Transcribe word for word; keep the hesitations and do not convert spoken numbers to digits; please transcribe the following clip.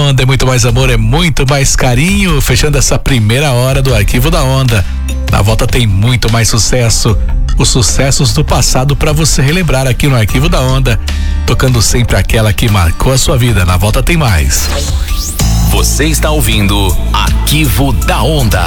onda, é muito mais amor, é muito mais carinho. Fechando essa primeira hora do Arquivo da Onda. Na volta tem muito mais sucesso. Os sucessos do passado para você relembrar aqui no Arquivo da Onda. Tocando sempre aquela que marcou a sua vida. Na volta tem mais. Você está ouvindo Arquivo da Onda.